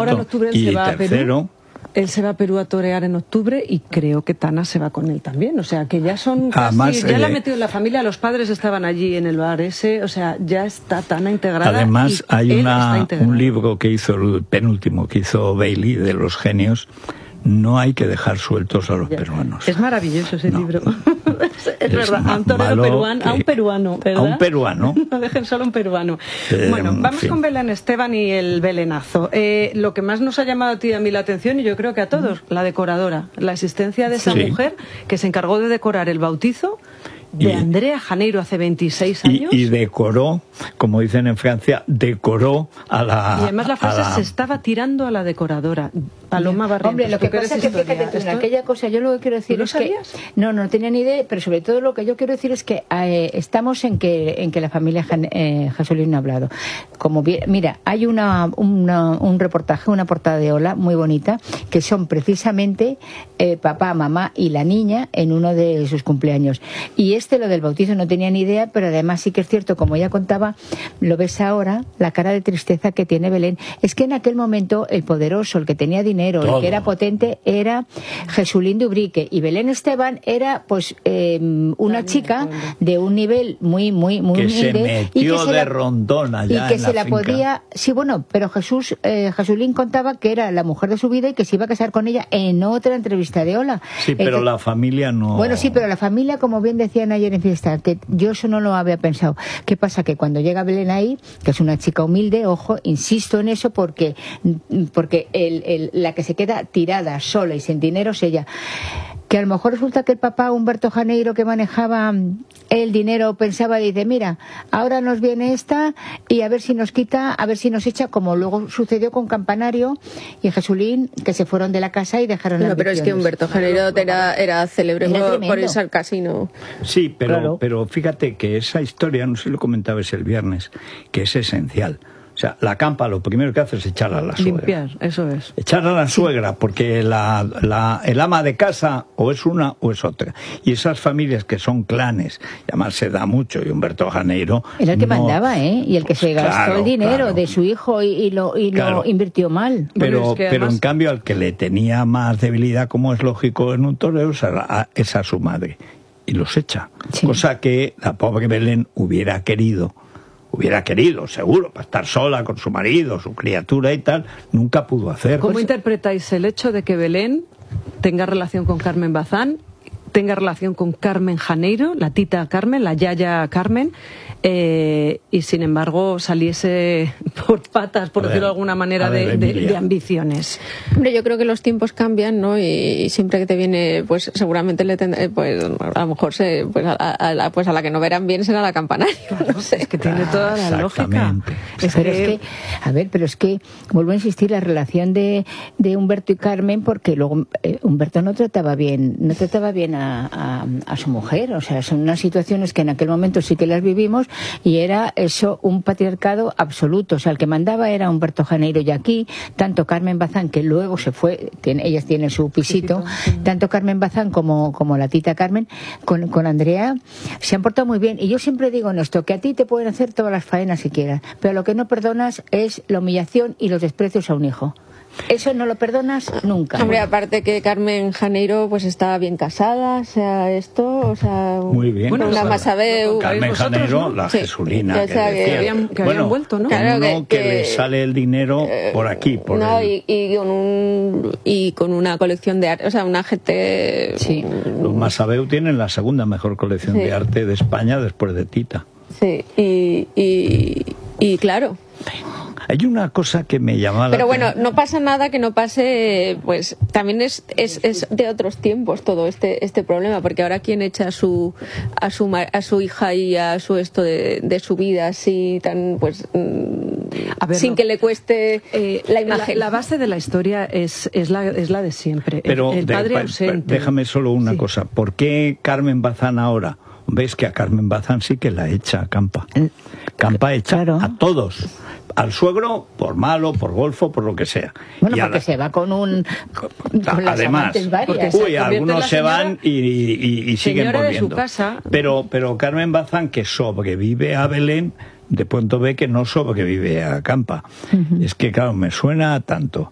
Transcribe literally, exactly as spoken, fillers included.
ahora en octubre él y se va tercero, a Perú. Él se va a Perú a torear en octubre y creo que Tana se va con él también. O sea, que ya son casi... Además, ya eh, la ha metido en la familia, los padres estaban allí en el bar ese, o sea, ya está Tana integrada. Además, y hay él una, está integrado. un libro que hizo, el penúltimo, que hizo Bailey, de los genios. No hay que dejar sueltos a los Ya. peruanos. Es maravilloso ese No. libro. es, es Es verdad, a un torero malo peruano, que- a un peruano, ¿verdad? A un peruano. No dejen solo a un peruano. Eh, bueno, en vamos fin. con Belén Esteban y el belenazo. Eh, lo que más nos ha llamado a ti y a mí la atención, y yo creo que a todos, la decoradora. La existencia de esa Sí. mujer que se encargó de decorar el bautizo de Y- Andrea Janeiro hace veintiséis Y, años. y decoró, como dicen en Francia, decoró a la... Y además la frase a la- se estaba tirando a la decoradora. Paloma Barrientos. Hombre, lo que tú que eres pasa es que historia, fíjate, tú, en esto- aquella cosa, yo lo que quiero decir ¿Tú lo es que sabías? no, no tenía ni idea, pero sobre todo lo que yo quiero decir es que eh, estamos en que en que la familia Jan- eh, Jasolín ha hablado. Como bien, mira, hay una, una- un reportaje, una portada de Hola muy bonita, que son precisamente eh, papá, mamá y la niña en uno de sus cumpleaños. Y este, lo del bautizo, no tenía ni idea, pero además sí que es cierto, como ella contaba, lo ves ahora, la cara de tristeza que tiene Belén. Es que en aquel momento el poderoso, el que tenía dinero, Todo. el que era potente, era Jesulín de Ubrique, y Belén Esteban era pues eh, una También, chica bueno. de un nivel muy muy muy Que se humilde y metió que se de la, rondón allá y que en se la la finca. podía, sí, bueno, pero Jesús eh, Jesulín contaba que era la mujer de su vida y que se iba a casar con ella en otra entrevista de Hola. Sí, pero Eh, la familia no... Bueno, sí, pero la familia, como bien decían ayer en fiesta, que yo eso no lo había pensado. ¿Qué pasa? Que cuando llega Belén ahí, que es una chica humilde, ojo, insisto en eso porque, porque el, el, la que se queda tirada, sola y sin dinero es ella. Que a lo mejor resulta que el papá Humberto Janeiro, que manejaba el dinero, pensaba, dice, mira, ahora nos viene esta y a ver si nos quita, a ver si nos echa, como luego sucedió con Campanario y Jesulín, que se fueron de la casa y dejaron No, las pero es que ambiciones. Humberto Janeiro era, era célebre Era por, tremendo. por irse al casino. Sí, pero, Claro. pero fíjate que esa historia, no sé si lo comentabas el viernes, que es esencial. O sea, la campa lo primero que hace es echarla a la suegra. Limpiar, eso es. Echarla a la suegra, porque la, la, el ama de casa o es una o es otra. Y esas familias que son clanes, y además se da mucho, y Humberto Janeiro... Era el que no- mandaba, ¿eh? Y el que Pues se gastó claro, el dinero claro. de su hijo y, y lo, y Claro. lo invirtió mal. Pero, Bueno, es que pero además- en cambio al que le tenía más debilidad, como es lógico en un torero, es a, es a su madre. Y los echa. Sí. Cosa que la pobre Belén hubiera querido, hubiera querido, seguro, para estar sola con su marido, su criatura y tal, nunca pudo hacer. ¿Cómo Pues, interpretáis el hecho de que Belén tenga relación con Carmen Bazán, tenga relación con Carmen Janeiro, la tita Carmen, la yaya Carmen, eh, y sin embargo saliese por patas, por A ver, decirlo de alguna manera, a ver, de, de- Emilia. de ambiciones? Hombre, yo creo que los tiempos cambian, ¿no? Y, y siempre que te viene, pues seguramente le tendrá, pues a lo mejor se, pues a, a la, pues a la que no verán bien será la Campanario, no sé. Es que tiene toda la lógica. Exactamente. Es Pero que, es que, a ver, pero es que, vuelvo a insistir, la relación de, de Humberto y Carmen, porque luego eh, Humberto no trataba bien, no trataba bien a, a, a su mujer, o sea, son unas situaciones que en aquel momento sí que las vivimos y era eso, un patriarcado absoluto, o sea, el que mandaba era Humberto Janeiro y aquí, tanto Carmen Bazán, que luego se fue, tiene, ellas tienen su pisito, tanto Carmen Bazán como, como la tita Carmen, con, con Andrea, se han portado muy bien. Y yo siempre digo en esto, que a ti te pueden hacer todas las faenas si quieras, pero lo que no perdonas es la humillación y los desprecios a un hijo. Eso no lo perdonas nunca. Hombre, aparte que Carmen Janeiro pues está bien casada, o sea, esto, o sea, Muy bien. bueno, una casada. Masabeu. Carmen vosotros, Janeiro, ¿no? la Sí. Jesulina, O que sea, que decía. habían- que bueno, habían vuelto, ¿no? con Claro, uno que- que, que- le sale el dinero por aquí, por no, el- y, y con un y con una colección de arte, o sea, una gente Sí. Los Masabeu tienen la segunda mejor colección Sí. de arte de España después de Tita. sí, y, y, y claro. Hay una cosa que me llamaba la Pero bueno, atención. no pasa nada que no pase, pues también es, es, es de otros tiempos todo este este problema, porque ahora quién echa a su a su ma- a su hija y a su esto de, de su vida así tan pues mm, A ver, sin no. que le cueste Eh, la imagen. La, base de la historia es, es, la, es la de siempre. El- Pero el, de- padre pa- ausente. déjame solo una Sí. cosa. ¿Por qué Carmen Bazán ahora? Ves que a Carmen Bazán sí que la echa a Campa. Campa echa Claro. a todos. Al suegro por malo, por golfo, por lo que sea. Bueno, Y a porque la- se va con un... con las Además, amantes varias. porque se uy, convierte en algunos la se señora- van y, y- y siguen señora de su volviendo. casa. Pero, pero Carmen Bazán, que sobrevive a Belén, de pronto ve que no sobrevive a Campa. Es que, claro, me suena tanto